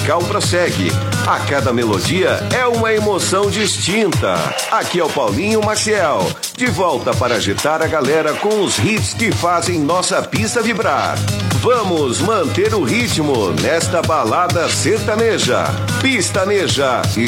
musical prossegue. A cada melodia é uma emoção distinta. Aqui é o Paulinho Maciel, de volta para agitar a galera com os hits que fazem nossa pista vibrar. Vamos manter o ritmo nesta balada sertaneja. Pistaneja